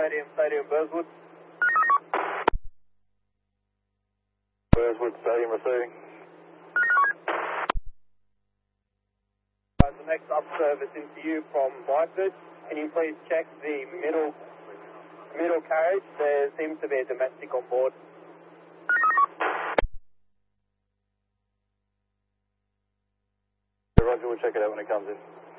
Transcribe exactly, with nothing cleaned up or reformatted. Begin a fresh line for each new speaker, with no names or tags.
Stadium, Stadium Burswood.
Burswood Stadium receiving.
The next up service into you from Byford. Can you please check the middle middle carriage? There seems to be a domestic on board.
Roger, we'll check it out when it comes in.